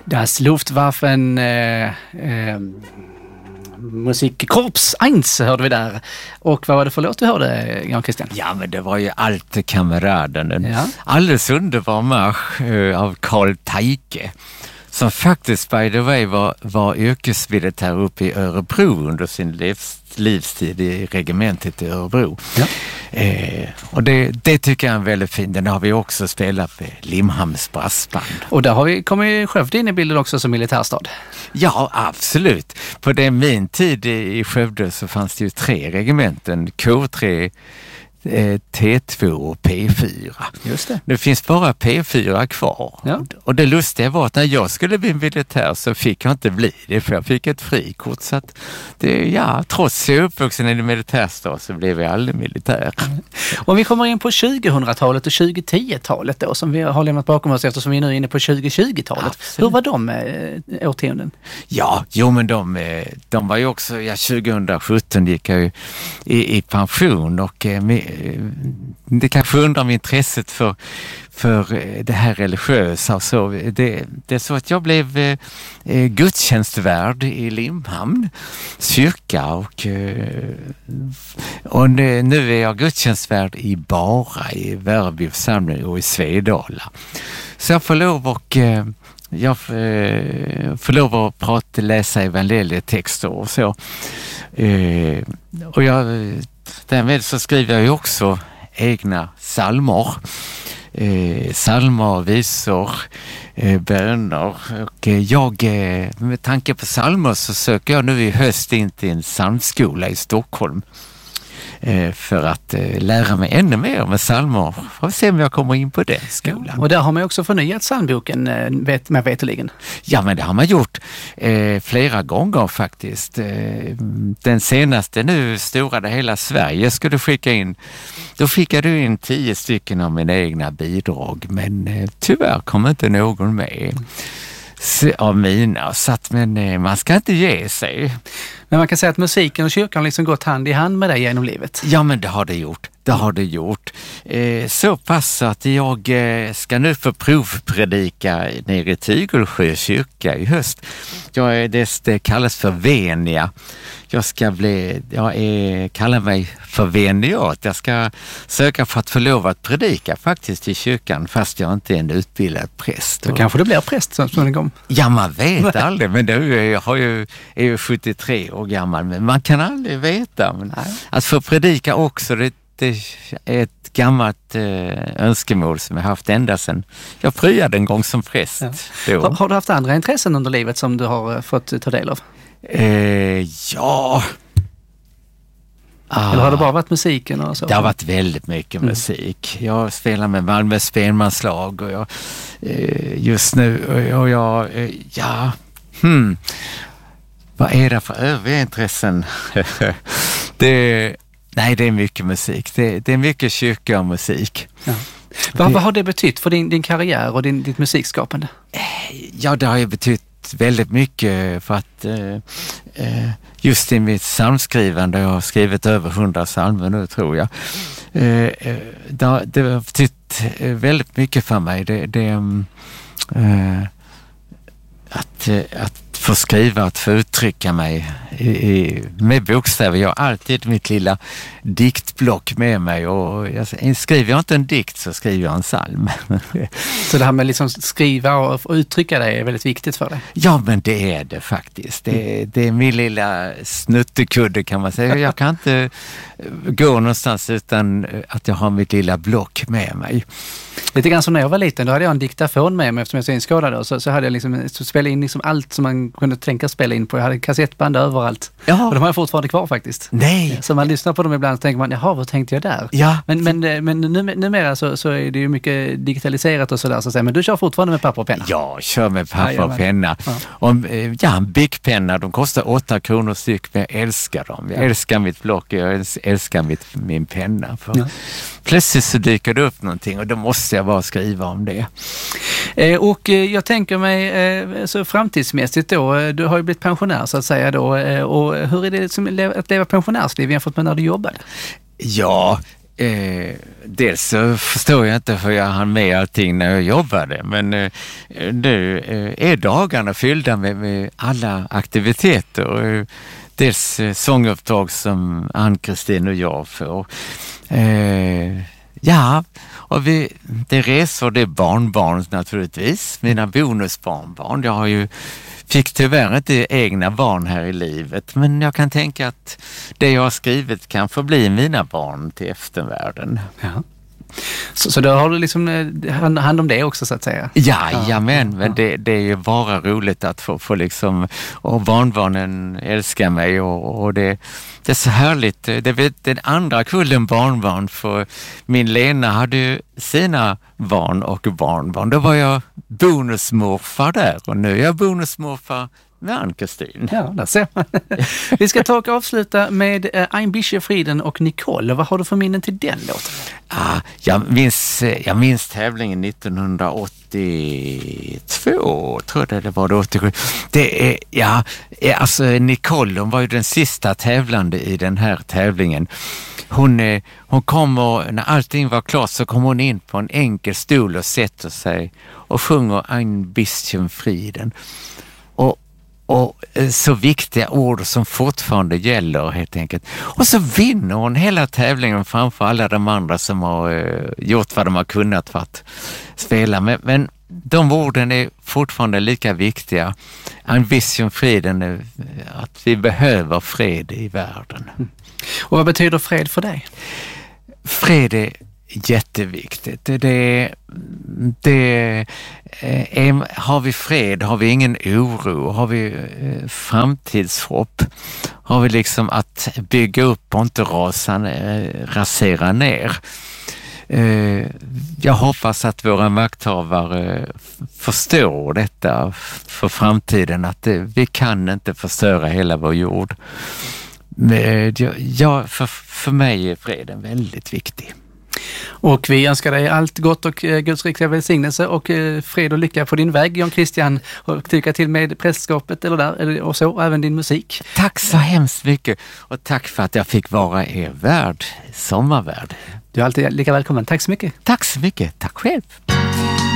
Das Luftwaffen Musikkorps 1 hörde vi där. Och vad var det för låt du hörde, Jan Christian? Ja, men det var ju Alte Kameraden. En alldeles underbar marsch av Karl Teike. Som faktiskt, by the way, var yrkesmilitär uppe i Örebro under sin livstid i regementet i Örebro. Ja. Och det tycker jag är en väldigt fin. Den har vi också spelat med Limhamns brassband. Och där kommer ju Skövde in i bilden också som militärstad. Ja, absolut. På min tid i Skövde så fanns det ju 3 regementen. K3, T2 och P4. Just det. Nu finns bara P4 kvar. Ja. Och det lustiga var att när jag skulle bli militär så fick jag inte bli det, för jag fick ett frikort. Så att trots att jag är uppvuxen i en militärstad så blev jag aldrig militär. Om vi kommer in på 2000-talet och 2010-talet då, som vi har lämnat bakom oss eftersom vi är nu inne på 2020-talet. Absolut. Hur var de årtionden? Ja, men de var ju också, 2017 gick jag ju i pension och det kanske undrar om intresset för det här religiösa. Så det är så att jag blev gudstjänstvärd i Limhamn kyrka och nu är jag gudstjänstvärd i Bara, i Värby församling och i Svedala. Så jag får lov att läsa evangelietexter och så. Och därmed så skriver jag ju också egna psalmer. Psalmer, visor, böner. Och med tanke på psalmer så söker jag nu i höst in till en psalmskola i Stockholm. För att lära mig ännu mer med psalmer. Får se om jag kommer in på den skolan. Och där har man också förnyat psalmboken med veterligen. Ja, men det har man gjort flera gånger faktiskt. Den senaste nu, stora där hela Sverige skulle skicka in. Då skickade du in 10 stycken av mina egna bidrag. Men tyvärr kom inte någon med av mina. Men man ska inte ge sig. Men man kan säga att musiken och kyrkan liksom gått hand i hand med dig genom livet. Ja, men det har det gjort. Så pass att jag ska nu få provpredika nere i Tygelsjö kyrka i höst. Det kallas för Venia. Jag kallar mig för veniat. Jag ska söka för att få lov att predika faktiskt i kyrkan fast jag inte är en utbildad präst. Då kanske du blir präst så småningom. Ja, man vet aldrig. Men jag är ju 73 år gammal. Men man kan aldrig veta. Men att få predika också, det är ett gammalt önskemål som jag haft ända sedan jag pryade en gång som präst. Ja. Har du haft andra intressen under livet som du har fått ta del av? Ja. Eller har det bara varit musiken och så? Det har varit väldigt mycket musik. Jag spelar med Malmö spelmanslag och jag just nu och jag vad är det för övriga intressen? Det är mycket musik. Det är mycket kyrka och musik. Ja. Vad har det betytt för din karriär och ditt musikskapande? Ja, det har ju betytt väldigt mycket för att just i mitt psalmskrivande, jag har skrivit över 100 psalmer nu tror jag. Det har betytt väldigt mycket för mig. Att få skriva, att få uttrycka mig med bokstäver. Jag har alltid mitt lilla diktblock med mig och skriver jag inte en dikt så skriver jag en psalm. Så det här med liksom skriva och uttrycka dig är väldigt viktigt för dig? Ja, men det är det faktiskt. Det är min lilla snuttekudde kan man säga. Jag kan inte gå någonstans utan att jag har mitt lilla block med mig. Lite grann som när jag var liten, då hade jag en diktafon med mig eftersom jag var synskadad då, så hade jag liksom spelat in liksom allt som man kunde tänka spela in på. Jag hade kassettband överallt. Jaha. Och de har jag fortfarande kvar faktiskt. Nej. Så man lyssnar på dem ibland och tänker man, jaha, vad tänkte jag där? Ja. Men numera så är det ju mycket digitaliserat och sådär, så att säga. Men du kör fortfarande med papper och penna? Ja, kör med papper och penna. Ja. En Bic-penna, de kostar 8 kronor styck, men jag älskar dem. Jag älskar mitt block, jag älskar min penna. Plötsligt så dyker det upp någonting och då måste jag bara skriva om det. Och jag tänker mig så framtidsmässigt då, du har ju blivit pensionär så att säga då, och hur är det att leva pensionärsliv jämfört med när du jobbade? Ja, dels så förstår jag inte hur jag hann med allting när jag jobbade, men nu är dagarna fyllda med alla aktiviteter. Dels sånguppdrag som Ann-Kristin och jag får. Ja, och det resor, det är barnbarn naturligtvis, mina bonusbarnbarn. Jag fick tyvärr inte egna barn här i livet, men jag kan tänka att det jag har skrivit kan få bli mina barn till eftervärlden. Ja. Så då har du liksom hand om det också så att säga? Jajamän, men det är ju bara roligt att få liksom, och barnbarnen älskar mig och det är så härligt. Det vet den andra kullen barnbarn, för min Lena hade ju sina barn och barnbarn. Då var jag bonusmorfar där och nu är jag bonusmorfar med Ann-Kristin. Ja, där ser man. Vi ska ta och avsluta med Ein bisschen Frieden och Nicole. Vad har du för minnen till den låten? Jag minns tävlingen 1982, tror jag det var, 87. Alltså Nicole, hon var ju den sista tävlande i den här tävlingen. Hon kommer, när allting var klart så kom hon in på en enkel stol och sätter sig och sjunger Ein bisschen Frieden. Och så viktiga ord som fortfarande gäller helt enkelt. Och så vinner hon hela tävlingen framför alla de andra som har gjort vad de har kunnat för att spela. Men de orden är fortfarande lika viktiga. Ein bisschen Frieden, att vi behöver fred i världen. Och vad betyder fred för dig? Fred är jätteviktigt. Har vi fred, har vi ingen oro, har vi framtidshopp, har vi liksom att bygga upp och inte rasera ner. Jag hoppas att våra makthavare förstår detta för framtiden, att vi kan inte förstöra hela vår jord. För mig är freden väldigt viktig. Och vi önskar dig allt gott och Guds riktiga välsignelse och fred och lycka på din väg, Jan Christian, och lycka till med prästskapet och så, och även din musik. Tack så hemskt mycket och tack för att jag fick vara er värd, sommarvärd. Du är alltid lika välkommen. Tack så mycket. Tack så mycket. Tack själv.